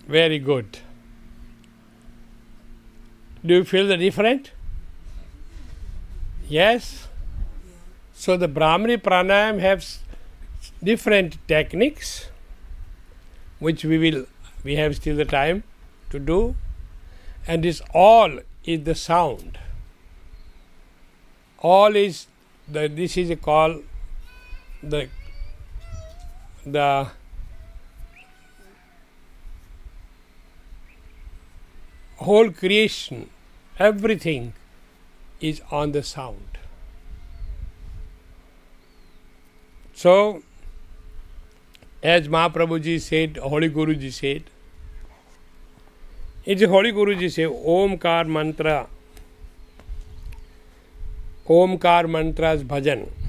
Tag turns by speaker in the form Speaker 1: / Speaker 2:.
Speaker 1: Very good. Do you feel the difference? Yes? So the Brahmari Pranayam has different techniques, which we have still the time to do, and this all is the sound. All is this is called the whole creation, everything is on the sound. So, as Mahaprabhuji said, Holy Guruji said, it's Holy Guruji said, Omkar mantra's bhajan